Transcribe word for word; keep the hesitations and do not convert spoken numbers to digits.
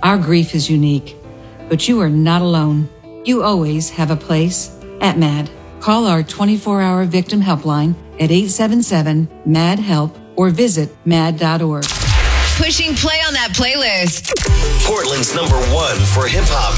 Our grief is unique, but you are not alone. You always have a place at MAD. Call our twenty-four hour victim helpline at eight seven seven, M A D, HELP or visit mad dot org. Pushing play on that playlist. Portland's number one for hip hop